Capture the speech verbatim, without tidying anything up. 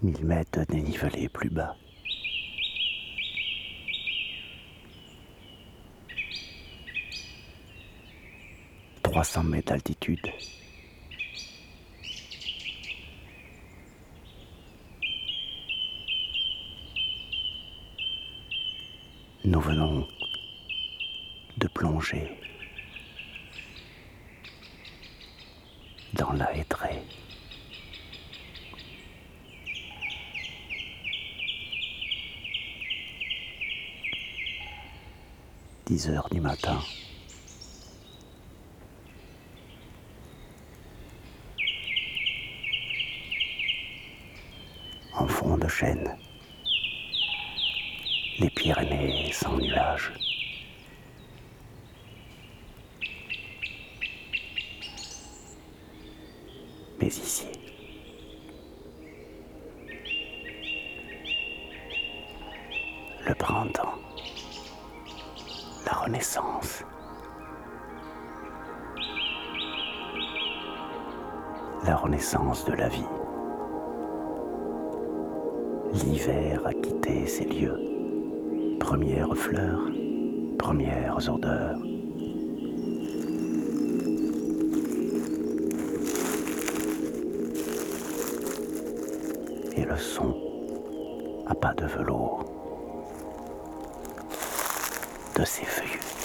Mille mètres de dénivelé plus bas. Trois cents mètres d'altitude. Nous venons de plonger dans la Hêtraie. Dix heures du matin. En fond de chêne, les Pyrénées sans nuages. Mais ici, le printemps, la renaissance, la renaissance de la vie. L'hiver a quitté ces lieux, premières fleurs, premières odeurs. Et le son à pas de velours de ces feuillus.